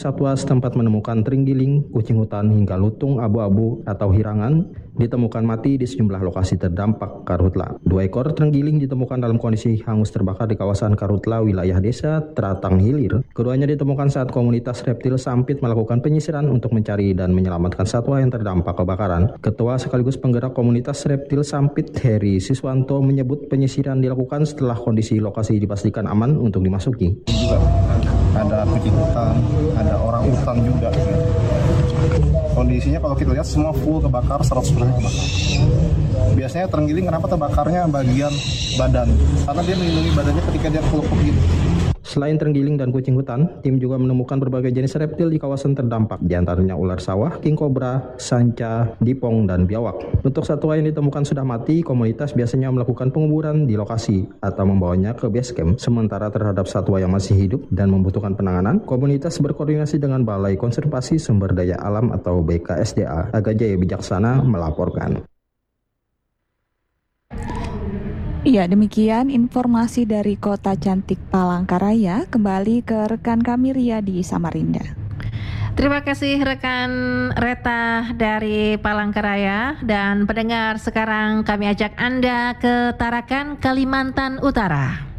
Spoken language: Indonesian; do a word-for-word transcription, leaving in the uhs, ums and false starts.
satwa setempat menemukan terenggiling, kucing hutan hingga lutung abu-abu atau hirangan ditemukan mati di sejumlah lokasi terdampak karhutla. Dua ekor terenggiling ditemukan dalam kondisi hangus terbakar di kawasan Karhutla, wilayah desa Teratang Hilir. Keduanya ditemukan saat komunitas reptil Sampit melakukan penyisiran untuk mencari dan menyelamatkan satwa yang terdampak kebakaran. Ketua sekaligus penggerak komunitas reptil Sampit, Heri Siswanto, menyebut penyisiran dilakukan setelah kondisi lokasi dipastikan aman untuk dimasuki. Juga ada kucing hutan, ada orang hutan juga. Kondisinya kalau kita lihat semua full kebakar, seratus persen kebakar. Biasanya terenggiling kenapa terbakarnya bagian badan? Karena dia melindungi badannya ketika dia kelupuk gitu. Selain terenggiling dan kucing hutan, tim juga menemukan berbagai jenis reptil di kawasan terdampak, diantaranya ular sawah, king cobra, sanca, dipong, dan biawak. Untuk satwa yang ditemukan sudah mati, komunitas biasanya melakukan penguburan di lokasi atau membawanya ke base camp. Sementara terhadap satwa yang masih hidup dan membutuhkan penanganan, komunitas berkoordinasi dengan Balai Konservasi Sumber Daya Alam atau B K S D A. Aga Jaya Bijaksana melaporkan. Iya, demikian informasi dari Kota Cantik Palangkaraya. Kembali ke rekan kami Ria di Samarinda. Terima kasih rekan Reta dari Palangkaraya. Dan pendengar, sekarang kami ajak Anda ke Tarakan, Kalimantan Utara.